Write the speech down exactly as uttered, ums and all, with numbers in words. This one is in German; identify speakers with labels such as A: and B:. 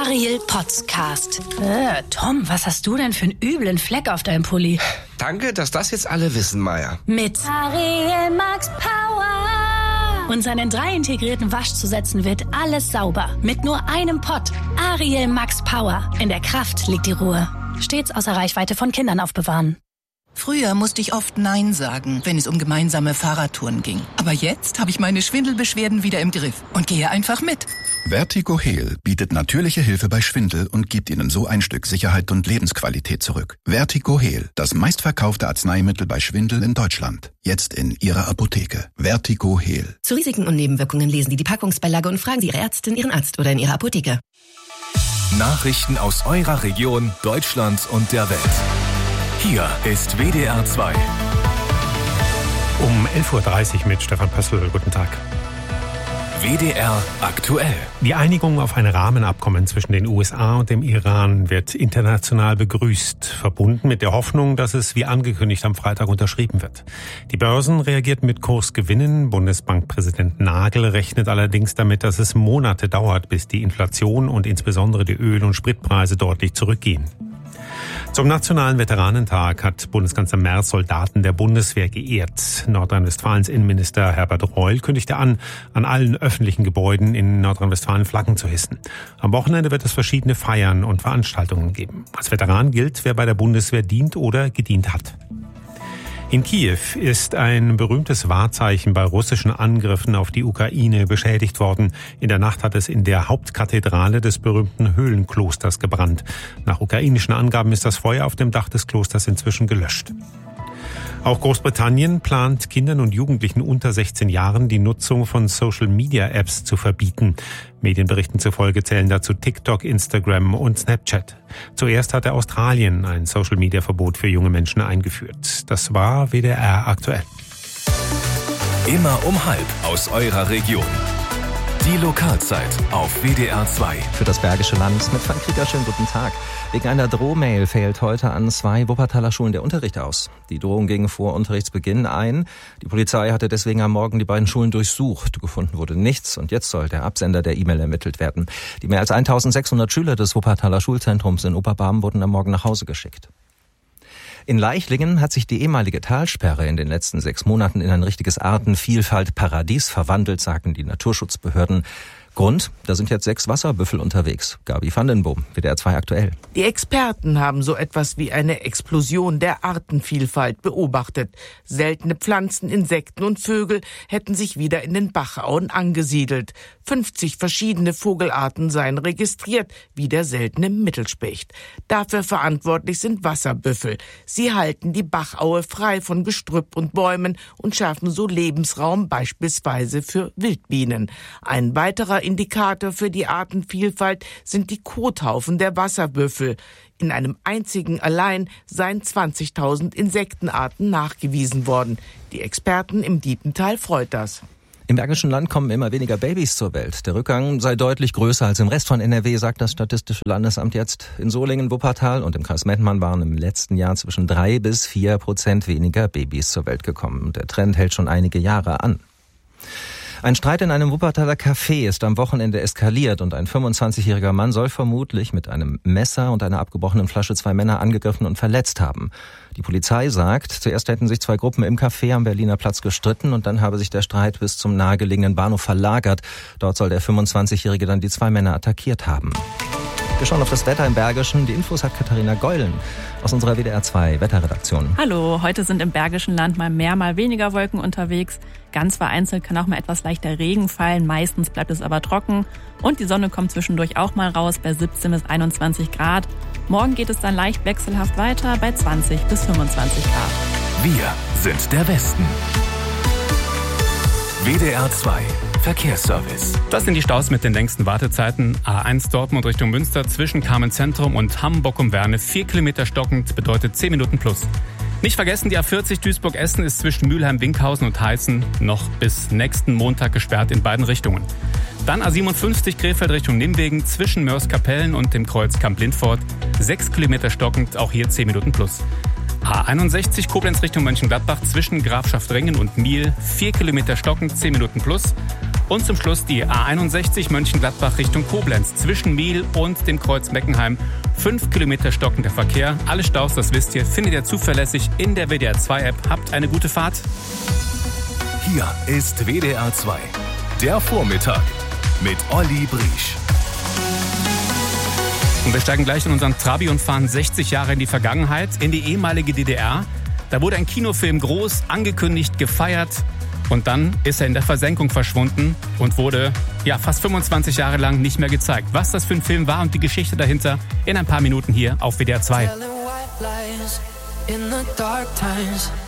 A: Ariel Podcast. Äh, Tom, was hast du denn für einen üblen Fleck auf deinem Pulli?
B: Danke, dass das jetzt alle wissen, Maya.
A: Mit Ariel Max Power. Und seinen drei integrierten Waschzusätzen wird alles sauber. Mit nur einem Pott. Ariel Max Power. In der Kraft liegt die Ruhe. Stets außer Reichweite von Kindern aufbewahren.
C: Früher musste ich oft Nein sagen, wenn es um gemeinsame Fahrradtouren ging. Aber jetzt habe ich meine Schwindelbeschwerden wieder im Griff und gehe einfach mit.
D: Vertigo-Heal bietet natürliche Hilfe bei Schwindel und gibt Ihnen so ein Stück Sicherheit und Lebensqualität zurück. Vertigo-Heal, das meistverkaufte Arzneimittel bei Schwindel in Deutschland. Jetzt in Ihrer Apotheke. Vertigo-Heal.
E: Zu Risiken und Nebenwirkungen lesen Sie die Packungsbeilage und fragen Sie Ihre Ärztin, Ihren Arzt oder in Ihrer Apotheke.
F: Nachrichten aus eurer Region, Deutschland und der Welt. Hier ist W D R zwei.
G: Um elf Uhr dreißig mit Stefan Pössl. Guten Tag.
F: W D R aktuell.
G: Die Einigung auf ein Rahmenabkommen zwischen den U S A und dem Iran wird international begrüßt, verbunden mit der Hoffnung, dass es wie angekündigt am Freitag unterschrieben wird. Die Börsen reagierten mit Kursgewinnen. Bundesbankpräsident Nagel rechnet allerdings damit, dass es Monate dauert, bis die Inflation und insbesondere die Öl- und Spritpreise deutlich zurückgehen. Zum Nationalen Veteranentag hat Bundeskanzler Merz Soldaten der Bundeswehr geehrt. Nordrhein-Westfalens Innenminister Herbert Reul kündigte an, an allen öffentlichen Gebäuden in Nordrhein-Westfalen Flaggen zu hissen. Am Wochenende wird es verschiedene Feiern und Veranstaltungen geben. Als Veteran gilt, wer bei der Bundeswehr dient oder gedient hat. In Kiew ist ein berühmtes Wahrzeichen bei russischen Angriffen auf die Ukraine beschädigt worden. In der Nacht hat es in der Hauptkathedrale des berühmten Höhlenklosters gebrannt. Nach ukrainischen Angaben ist das Feuer auf dem Dach des Klosters inzwischen gelöscht. Auch Großbritannien plant Kindern und Jugendlichen unter sechzehn Jahren die Nutzung von Social-Media-Apps zu verbieten. Medienberichten zufolge zählen dazu TikTok, Instagram und Snapchat. Zuerst hatte Australien ein Social-Media-Verbot für junge Menschen eingeführt. Das war W D R aktuell.
F: Immer um halb aus eurer Region. Die Lokalzeit auf W D R zwei.
H: Für das Bergische Land mit Frank Krieger, schönen guten Tag. Wegen einer Drohmail fällt heute an zwei Wuppertaler Schulen der Unterricht aus. Die Drohung ging vor Unterrichtsbeginn ein. Die Polizei hatte deswegen am Morgen die beiden Schulen durchsucht. Gefunden wurde nichts und jetzt soll der Absender der E-Mail ermittelt werden. Die mehr als eintausendsechshundert Schüler des Wuppertaler Schulzentrums in Oberbarm wurden am Morgen nach Hause geschickt. In Leichlingen hat sich die ehemalige Talsperre in den letzten sechs Monaten in ein richtiges Artenvielfalt-Paradies verwandelt, sagen die Naturschutzbehörden. Grund, da sind jetzt sechs Wasserbüffel unterwegs. Gabi van den Boom, W D R zwei aktuell.
I: Die Experten haben so etwas wie eine Explosion der Artenvielfalt beobachtet. Seltene Pflanzen, Insekten und Vögel hätten sich wieder in den Bachauen angesiedelt. fünfzig verschiedene Vogelarten seien registriert, wie der seltene Mittelspecht. Dafür verantwortlich sind Wasserbüffel. Sie halten die Bachaue frei von Gestrüpp und Bäumen und schaffen so Lebensraum beispielsweise für Wildbienen. Ein weiterer Indikator für die Artenvielfalt sind die Kothaufen der Wasserbüffel. In einem einzigen allein seien zwanzigtausend Insektenarten nachgewiesen worden. Die Experten im Diepental freut das.
H: Im Bergischen Land kommen immer weniger Babys zur Welt. Der Rückgang sei deutlich größer als im Rest von N R W, sagt das Statistische Landesamt jetzt. In Solingen, Wuppertal und im Kreis Mettmann waren im letzten Jahr zwischen drei bis vier Prozent weniger Babys zur Welt gekommen. Der Trend hält schon einige Jahre an. Ein Streit in einem Wuppertaler Café ist am Wochenende eskaliert und ein fünfundzwanzigjähriger Mann soll vermutlich mit einem Messer und einer abgebrochenen Flasche zwei Männer angegriffen und verletzt haben. Die Polizei sagt, zuerst hätten sich zwei Gruppen im Café am Berliner Platz gestritten und dann habe sich der Streit bis zum nahegelegenen Bahnhof verlagert. Dort soll der fünfundzwanzigjährige dann die zwei Männer attackiert haben. Wir schauen auf das Wetter im Bergischen. Die Infos hat Katharina Geulen aus unserer W D R zwei Wetterredaktion.
J: Hallo, heute sind im Bergischen Land mal mehr, mal weniger Wolken unterwegs. Ganz vereinzelt kann auch mal etwas leichter Regen fallen. Meistens bleibt es aber trocken. Und die Sonne kommt zwischendurch auch mal raus bei siebzehn bis einundzwanzig Grad. Morgen geht es dann leicht wechselhaft weiter bei zwanzig bis fünfundzwanzig Grad.
F: Wir sind der Westen. W D R zwei Verkehrsservice.
K: Das sind die Staus mit den längsten Wartezeiten. A eins Dortmund Richtung Münster zwischen Kamenz-Zentrum und Hamm-Bockum-Werne. Vier Kilometer stockend bedeutet zehn Minuten plus. Nicht vergessen, die A vierzig Duisburg-Essen ist zwischen Mülheim-Winkhausen und Heißen noch bis nächsten Montag gesperrt in beiden Richtungen. Dann A siebenundfünfzig Krefeld Richtung Nimwegen zwischen Mörs-Kapellen und dem Kreuz Kamp-Lindfort. Sechs Kilometer stockend, auch hier zehn Minuten plus. A einundsechzig Koblenz Richtung Mönchengladbach zwischen Grafschaft Rengen und Miel. Vier Kilometer stockend, zehn Minuten plus. Und zum Schluss die A einundsechzig Mönchengladbach Richtung Koblenz zwischen Miel und dem Kreuz Meckenheim. Fünf Kilometer stockender Verkehr. Alle Staus, das wisst ihr, findet ihr zuverlässig in der W D R zwei App. Habt eine gute Fahrt.
F: Hier ist W D R zwei. Der Vormittag mit Olli Briesch.
K: Und wir steigen gleich in unseren Trabi und fahren sechzig Jahre in die Vergangenheit, in die ehemalige D D R. Da wurde ein Kinofilm groß angekündigt, gefeiert und dann ist er in der Versenkung verschwunden und wurde ja fast fünfundzwanzig Jahre lang nicht mehr gezeigt. Was das für ein Film war und die Geschichte dahinter in ein paar Minuten hier auf W D R zwei.
L: In the dark times